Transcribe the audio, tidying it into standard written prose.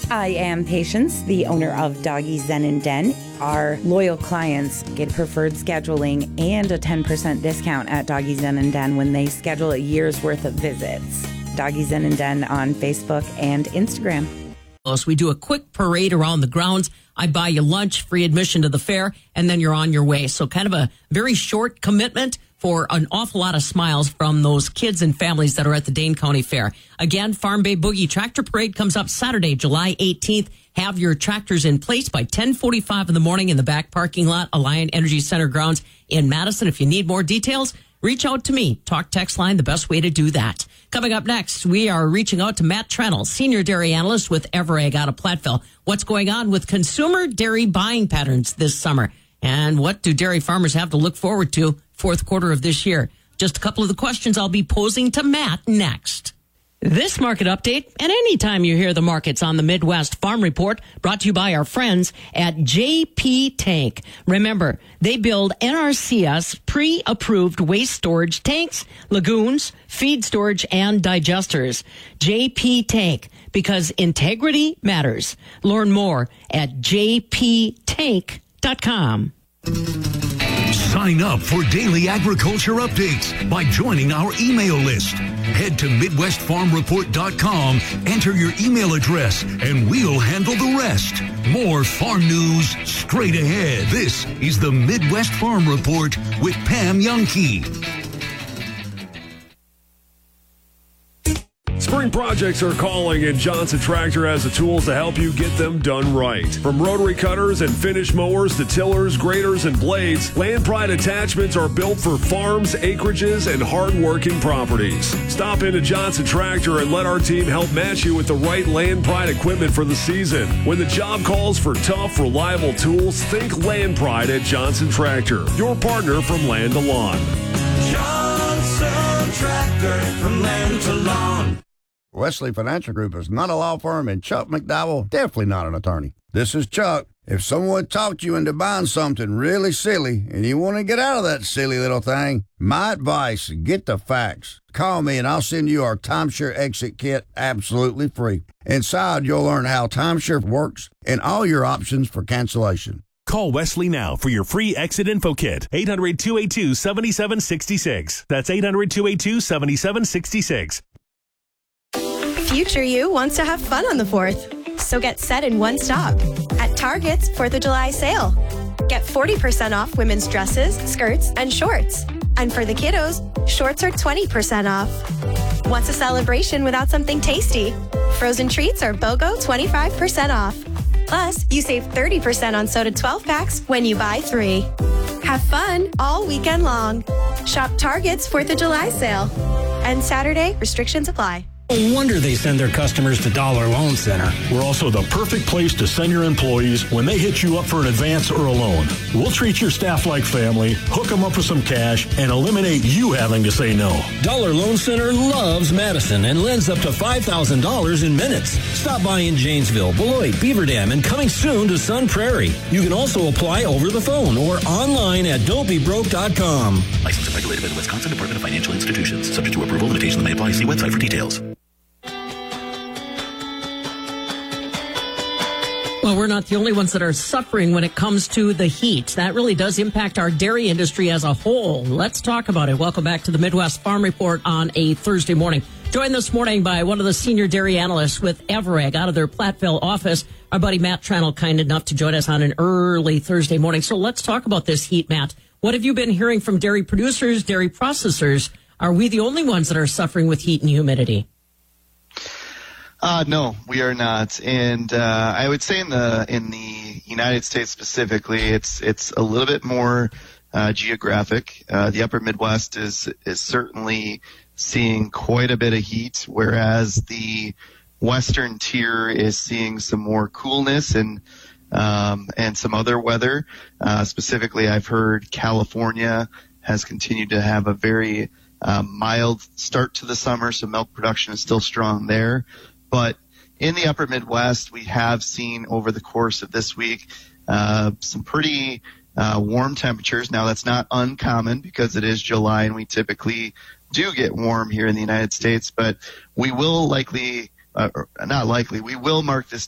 I am Patience, the owner of Doggy Zen and Den. Our loyal clients get preferred scheduling and a 10% discount at Doggy Zen and Den when they schedule a year's worth of visits. Doggy Zen and Den on Facebook and Instagram. We do a quick parade around the grounds. I buy you lunch, free admission to the fair, and then you're on your way. So kind of a very short commitment for an awful lot of smiles from those kids and families that are at the Dane County Fair. Again, Farm Bay Boogie Tractor Parade comes up Saturday, July 18th. Have your tractors in place by 10:45 in the morning in the back parking lot, Alliant Energy Center grounds in Madison. If you need more details, reach out to me. Talk text line, the best way to do that. Coming up next, we are reaching out to Matt Trennell, Senior Dairy Analyst with Everegg out of Platteville. What's going on with consumer dairy buying patterns this summer? And what do dairy farmers have to look forward to fourth quarter of this year? Just a couple of the questions I'll be posing to Matt next. This market update, and anytime you hear the markets on the Midwest Farm Report, brought to you by our friends at JP Tank. Remember, they build NRCS pre-approved waste storage tanks, lagoons, feed storage, and digesters. JP Tank, because integrity matters. Learn more at jptank.com. Sign up for daily agriculture updates by joining our email list. Head to MidwestFarmReport.com, enter your email address, and we'll handle the rest. More farm news straight ahead. This is the Midwest Farm Report with Pam Youngkey. Spring projects are calling, and Johnson Tractor has the tools to help you get them done right. From rotary cutters and finish mowers to tillers, graders, and blades, Land Pride attachments are built for farms, acreages, and hard-working properties. Stop into Johnson Tractor and let our team help match you with the right Land Pride equipment for the season. When the job calls for tough, reliable tools, think Land Pride at Johnson Tractor, your partner from land to lawn. Johnson Tractor, from land to lawn. Wesley Financial Group is not a law firm, and Chuck McDowell definitely not an attorney. This is Chuck. If someone talked you into buying something really silly and you want to get out of that silly little thing, my advice, get the facts. Call me and I'll send you our timeshare exit kit absolutely free. Inside, you'll learn how timeshare works and all your options for cancellation. Call Wesley now for your free exit info kit. 800-282-7766. That's 800-282-7766. Future you wants to have fun on the 4th, so get set in one stop at Target's 4th of July sale. Get 40% off women's dresses, skirts, and shorts. And for the kiddos, shorts are 20% off. Wants a celebration without something tasty? Frozen treats are BOGO 25% off. Plus, you save 30% on soda 12-packs when you buy 3. Have fun all weekend long. Shop Target's 4th of July sale. And Saturday, restrictions apply. No wonder they send their customers to Dollar Loan Center. We're also the perfect place to send your employees when they hit you up for an advance or a loan. We'll treat your staff like family, hook them up with some cash, and eliminate you having to say no. Dollar Loan Center loves Madison and lends up to $5,000 in minutes. Stop by in Janesville, Beloit, Beaver Dam, and coming soon to Sun Prairie. You can also apply over the phone or online at don'tbebroke.com. Licensed and regulated by the Wisconsin Department of Financial Institutions. Subject to approval, limitations may apply. See website for details. Well, we're not the only ones that are suffering when it comes to the heat. That really does impact our dairy industry as a whole. Let's talk about it. Welcome back to the Midwest Farm Report on a Thursday morning. Joined this morning by one of the senior dairy analysts with Everegg out of their Platteville office, our buddy Matt Trennell, kind enough to join us on an early Thursday morning. So let's talk about this heat, Matt. What have you been hearing from dairy producers, dairy processors? Are we the only ones that are suffering with heat and humidity? No, we are not. And I would say in the United States specifically, it's a little bit more geographic. The upper Midwest is certainly seeing quite a bit of heat, whereas the western tier is seeing some more coolness and some other weather. Specifically, I've heard California has continued to have a very mild start to the summer, so milk production is still strong there. But in the upper Midwest, we have seen over the course of this week some pretty warm temperatures. Now, that's not uncommon because it is July and we typically do get warm here in the United States, but we will we will mark this